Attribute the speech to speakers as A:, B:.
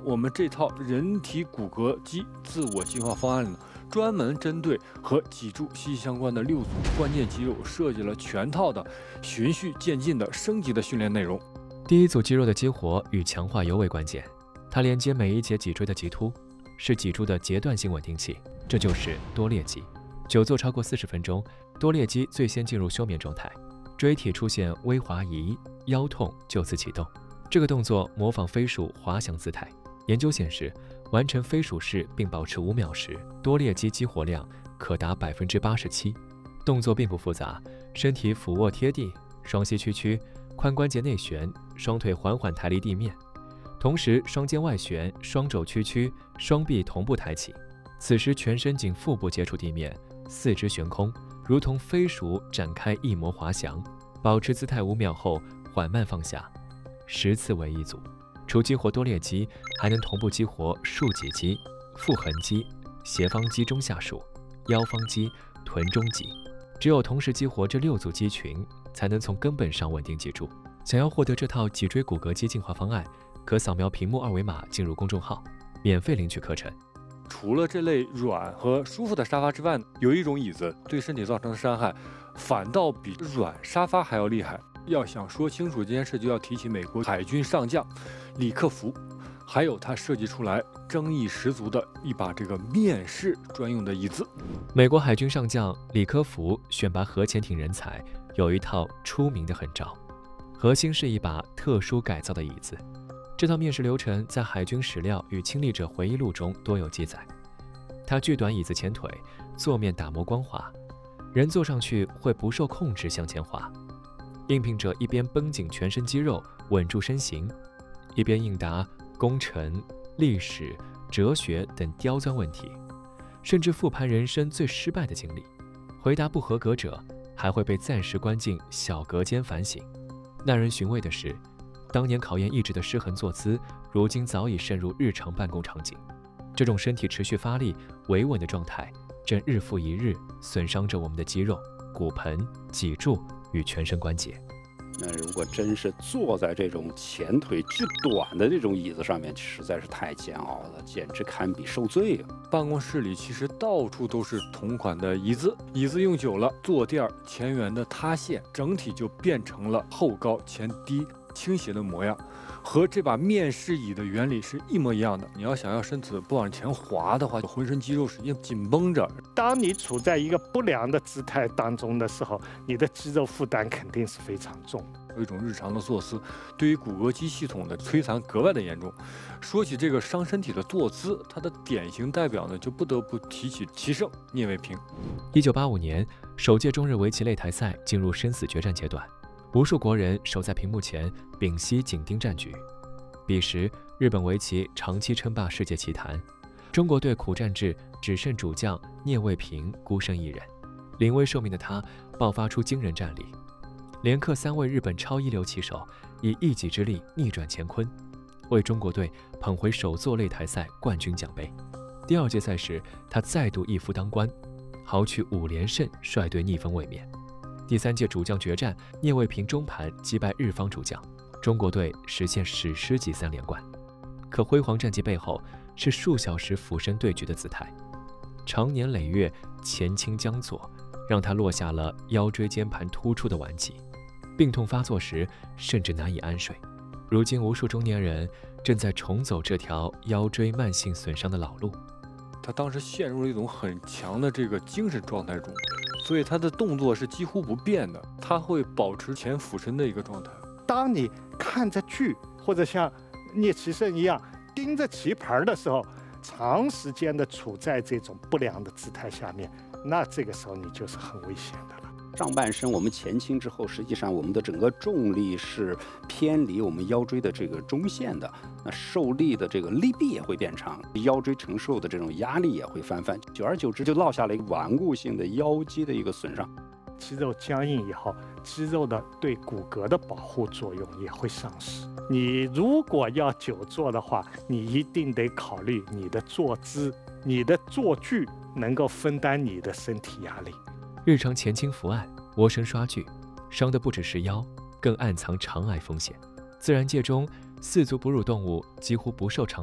A: 我们这套人体骨骼肌自我进化方案呢，专门针对和脊柱息息相关的6组关键肌肉设计了全套的循序渐进的升级的训练内容。
B: 第一组肌肉的激活与强化尤为关键，它连接每一节脊椎的棘突，是脊柱的阶段性稳定器，这就是多裂肌。久坐超过40分钟，多裂肌最先进入休眠状态，椎体出现微滑移，腰痛就此启动。这个动作模仿飞鼠滑翔姿态。研究显示，完成飞鼠式并保持5秒时，多裂肌激活量可达87%。动作并不复杂，身体俯卧贴地，双膝屈曲，髋关节内旋，双腿缓缓抬离地面，同时双肩外旋，双肘屈曲，双臂同步抬起。此时全身仅腹部接触地面，四肢悬空，如同飞鼠展开翼膜滑翔。保持姿态5秒后，缓慢放下，10次为一组。除激活多裂肌，还能同步激活竖脊肌、腹横肌、斜方肌中下束、腰方肌、臀中肌。只有同时激活这6组肌群，才能从根本上稳定脊柱。想要获得这套脊椎骨骼肌进化方案，可扫描屏幕2维码进入公众号，免费领取课程。
A: 除了这类软和舒服的沙发之外，有一种椅子对身体造成的伤害，反倒比软沙发还要厉害。要想说清楚这件事，就要提起美国海军上将李克福，还有他设计出来争议十足的一把这个面试专用的椅子。
B: 美国海军上将李克福选拔核潜艇人才，有一套出名的狠招，核心是一把特殊改造的椅子。这套面试流程在海军史料与亲历者回忆录中多有记载。它巨短椅子前腿，坐面打磨光滑，人坐上去会不受控制向前滑。应聘者一边绷紧全身肌肉稳住身形，一边应答工程、历史、哲学等刁钻问题，甚至复盘人生最失败的经历。回答不合格者还会被暂时关进小隔间反省。耐人寻味的是，当年考验意志的失衡坐姿，如今早已渗入日常办公场景。这种身体持续发力、维稳的状态，正日复一日损伤着我们的肌肉、骨盆、脊柱与全身关节。
C: 那如果真是坐在这种前腿巨短的这种椅子上面，实在是太煎熬了，简直堪比受罪啊！
A: 办公室里其实到处都是同款的椅子，椅子用久了，坐垫前缘的塌陷，整体就变成了后高前低倾斜的模样，和这把面试椅的原理是一模一样的。你要想要身子不往前滑的话，浑身肌肉使劲紧绷着。
D: 当你处在一个不良的姿态当中的时候，你的肌肉负担肯定是非常重的。
A: 有一种日常的坐姿对于骨骼肌系统的摧残格外的严重。说起这个伤身体的坐姿，它的典型代表呢，就不得不提起棋圣聂卫平。
B: 1985年，首届中日围棋擂台赛进入生死决战阶段，无数国人守在屏幕前屏息紧盯战局。彼时，日本围棋长期称霸世界棋坛，中国队苦战至只剩主将聂卫平孤身一人。临危受命的他爆发出惊人战力，连克3位日本超一流棋手，以一己之力逆转乾坤，为中国队捧回首座擂台赛冠军奖杯。第2届赛事，他再度一夫当关，豪取5连胜，率队逆风卫冕。第3届主将决战，聂卫平中盘击败日方主将，中国队实现史诗级3连冠。可辉煌战绩背后是数小时俯身对局的姿态，长年累月前倾僵坐，让他落下了腰椎间盘突出的顽疾，病痛发作时甚至难以安睡。如今无数中年人正在重走这条腰椎慢性损伤的老路。
A: 他当时陷入了一种很强的这个精神状态中，所以他的动作是几乎不变的，他会保持前俯身的一个状态。
D: 当你看着剧或者像聂棋圣一样盯着棋盘的时候，长时间的处在这种不良的姿态下面，那这个时候你就是很危险的了。
C: 上半身我们前倾之后，实际上我们的整个重力是偏离我们腰椎的这个中线的，那受力的这个力臂也会变长，腰椎承受的这种压力也会翻番，久而久之就落下了一个顽固性的腰肌的一个损伤。
D: 肌肉僵硬以后，肌肉的对骨骼的保护作用也会丧失。你如果要久坐的话，你一定得考虑你的坐姿、你的坐距能够分担你的身体压力。
B: 日常前倾伏案、窝身刷具，伤的不只是腰，更暗藏肠癌风险。自然界中，4足哺乳动物几乎不受肠